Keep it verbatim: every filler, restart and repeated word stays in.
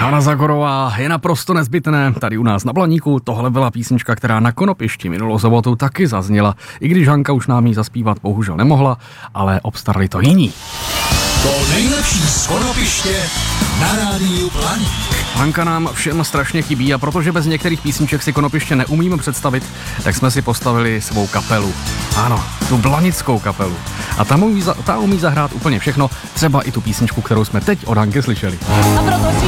Hana Zagorová je naprosto nezbytné. Tady u nás na Blaníku tohle byla písnička, která na Konopišti minulou sobotu taky zazněla. I když Hanka už nám ji zaspívat bohužel nemohla, ale obstarali to jiní. To nejlepší z Konopiště na rádiu Blaník. Hanka nám všem strašně chybí a protože bez některých písniček si Konopiště neumíme představit, tak jsme si postavili svou kapelu. Ano, tu blanickou kapelu. A ta umí, za, ta umí zahrát úplně všechno, třeba i tu písničku, kterou jsme teď od Hanky slyšeli. A